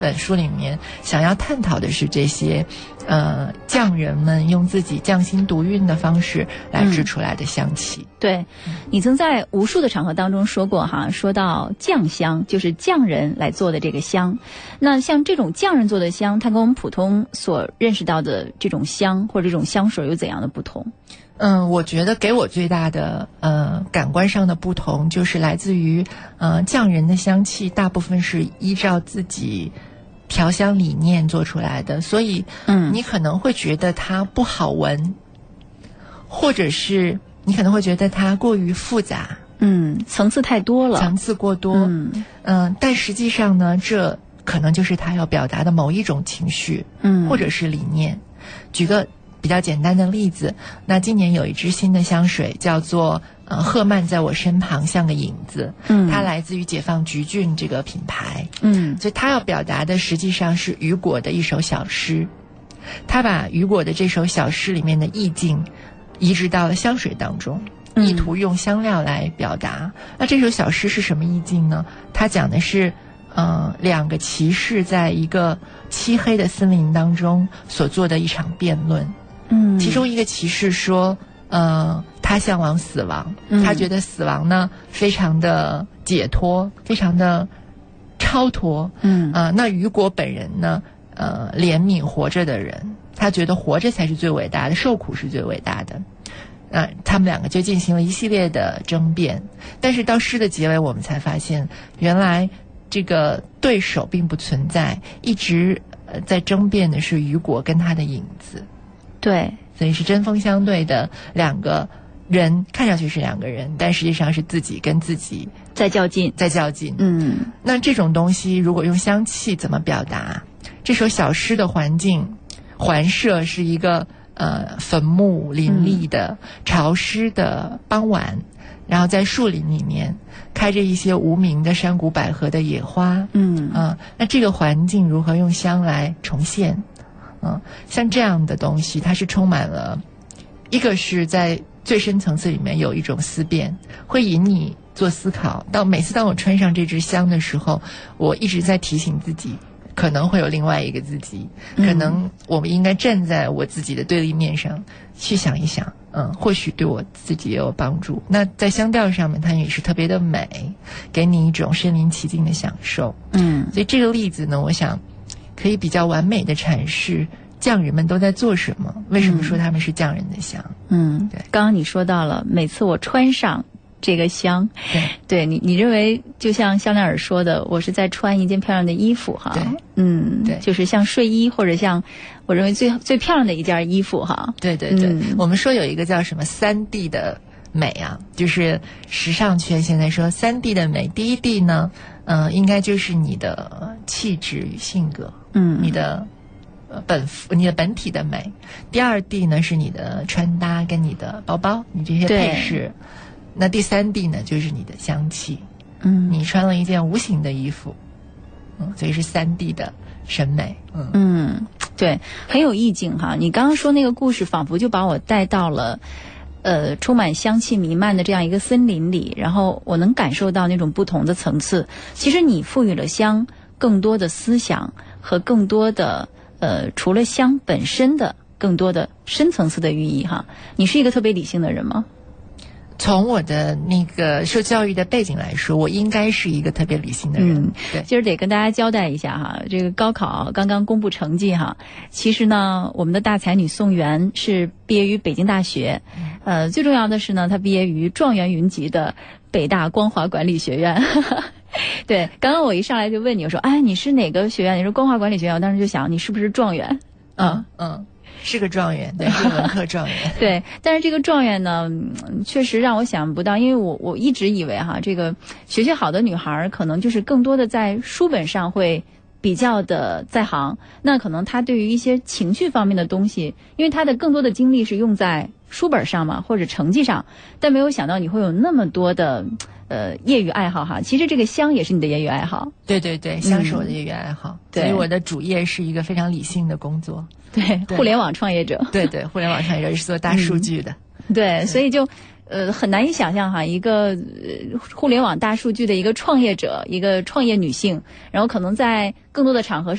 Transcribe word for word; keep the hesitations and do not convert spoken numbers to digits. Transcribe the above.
本书里面想要探讨的是这些呃匠人们用自己匠心独运的方式来制出来的香气。 嗯、对，你曾在无数的场合当中说过哈，说到匠香就是匠人来做的这个香。那像这种匠人做的香，它跟我们普通所认识到的这种香或者这种香水有怎样的不同？ 嗯，我觉得给我最大的呃感官上的不同，就是来自于呃匠人的香气大部分是依照自己调香理念做出来的，所以嗯，你可能会觉得它不好闻，或者是你可能会觉得它过于复杂， 嗯，层次太多了， 层次过多，嗯嗯、呃，但实际上呢，这可能就是他要表达的某一种情绪，嗯，或者是理念。举个比较简单的例子，那今年有一支新的香水叫做呃赫曼在我身旁像个影子，嗯，它来自于解放橘郡这个品牌，嗯，所以它要表达的实际上是雨果的一首小诗，他把雨果的这首小诗里面的意境移植到了香水当中，意图用香料来表达。嗯、那这首小诗是什么意境呢？它讲的是呃两个骑士在一个漆黑的森林当中所做的一场辩论。嗯，其中一个骑士说，呃，他向往死亡，嗯、他觉得死亡呢非常的解脱，非常的超脱。嗯，啊、呃，那雨果本人呢，呃，怜悯活着的人，他觉得活着才是最伟大的，受苦是最伟大的。呃，他们两个就进行了一系列的争辩，但是到诗的结尾，我们才发现，原来这个对手并不存在，一直呃在争辩的是雨果跟他的影子。对，所以是针锋相对的两个人，看上去是两个人，但实际上是自己跟自己在较劲， 在较劲。嗯，那这种东西如果用香气怎么表达？这首小诗的环境环设是一个呃坟墓林立的、嗯、潮湿的傍晚，然后在树林里面开着一些无名的山谷百合的野花。嗯啊、呃，那这个环境如何用香来重现？嗯，像这样的东西，它是充满了，一个是在最深层次里面有一种思辨，会引你做思考。到每次当我穿上这支香的时候，我一直在提醒自己，可能会有另外一个自己，可能我们应该站在我自己的对立面上去想一想，嗯，或许对我自己也有帮助。那在香调上面，它也是特别的美，给你一种身临其境的享受。嗯，所以这个例子呢，我想可以比较完美的阐释匠人们都在做什么，为什么说他们是匠人的香。嗯，对。 刚刚你说到了，每次我穿上这个香，对，对你你认为就像香奈儿说的，我是在穿一件漂亮的衣服哈。对，嗯，对，就是像睡衣或者像我认为最最漂亮的一件衣服哈。 对对对、嗯，我们说有一个叫什么三 D 的美啊，就是时尚圈现在说三 D 的美，第一 D 呢，嗯、呃，应该就是你的气质与性格，嗯，你的呃本你的本体的美。第二 D 呢是你的穿搭跟你的包包，你这些配饰。那第三 D 呢就是你的香气，嗯，你穿了一件无形的衣服，嗯，所以是三 D 的审美。嗯嗯，对，很有意境哈。你刚刚说那个故事，仿佛就把我带到了呃充满香气弥漫的这样一个森林里，然后我能感受到那种不同的层次。其实你赋予了香更多的思想和更多的呃除了香本身的更多的深层次的寓意哈。你是一个特别理性的人吗？ 从我的那个受教育的背景来说，我应该是一个特别理性的人。 嗯，对。今儿得跟大家交代一下哈，这个高考刚刚公布成绩哈。其实呢，我们的大才女宋元是毕业于北京大学，呃，最重要的是呢，她毕业于状元云集的北大光华管理学院。对，刚刚我一上来就问你，我说，哎，你是哪个学院？你说光华管理学院，我当时就想，你是不是状元？ 嗯嗯。是个状元，对，是文科状元。 对，但是这个状元呢，确实让我想不到，因为我我一直以为哈，这个学习好的女孩可能就是更多的在书本上会比较的在行，那可能她对于一些情绪方面的东西，因为她的更多的精力是用在书本上嘛，或者成绩上，但没有想到你会有那么多的呃业余爱好哈。其实这个香也是你的业余爱好。 对对对，香是我的业余爱好，嗯、所以我的主业是一个非常理性的工作。 对，对，互联网创业者。 对对，互联网创业者是做大数据的。 嗯、对，所以就呃很难以想象哈，一个、呃、互联网大数据的一个创业者，一个创业女性，然后可能在更多的场合